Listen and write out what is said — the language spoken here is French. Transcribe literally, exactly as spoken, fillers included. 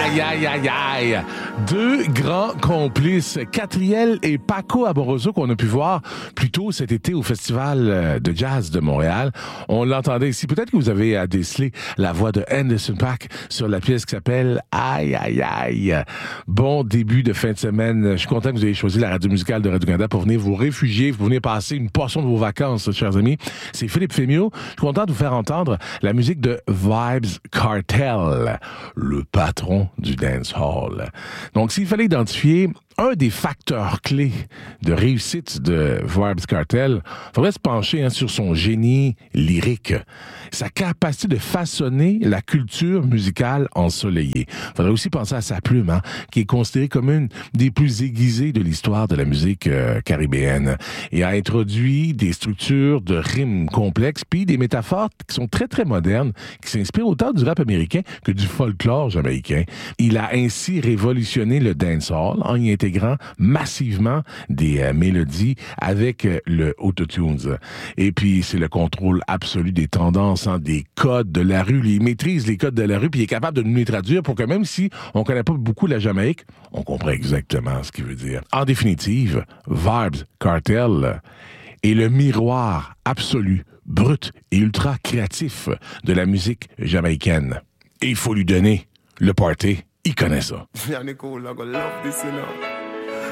aïe, aïe, aïe, aïe. Deux grands complices, Catriel et Paco Amoroso, qu'on a pu voir plus tôt cet été au Festival de Jazz de Montréal. On l'entendait ici. Peut-être que vous avez décelé la voix de Anderson .Paak sur la pièce qui s'appelle Aïe, aïe, aïe. Bon début de fin de semaine. Je suis content que vous ayez choisi la radio musicale de Radio-Canada pour venir vous réfugier, pour venir passer une portion de vos vacances, chers amis. C'est Philippe Fémiot. Je suis content de vous faire entendre la musique de Vybz Kartel, le patron du dancehall. Donc, s'il fallait identifier un des facteurs clés de réussite de Vybz Kartel, il faudrait se pencher hein, sur son génie lyrique, sa capacité de façonner la culture musicale ensoleillée. Il faudrait aussi penser à sa plume, hein, qui est considérée comme une des plus aiguisées de l'histoire de la musique euh, caribéenne, et a introduit des structures de rimes complexes, puis des métaphores qui sont très, très modernes, qui s'inspirent autant du rap américain que du folklore jamaïcain. Il a ainsi révolutionné le dancehall en y intégrant massivement des euh, mélodies avec euh, le autotunes. Et puis, c'est le contrôle absolu des tendances, hein, des codes de la rue. Il maîtrise les codes de la rue, puis il est capable de nous les traduire pour que même si on connaît pas beaucoup la Jamaïque, on comprend exactement ce qu'il veut dire. En définitive, Vybz Kartel est le miroir absolu, brut et ultra créatif de la musique jamaïcaine. Et il faut lui donner le party. Il connaît ça. Yeah, Nicole, I gonna love this, you know.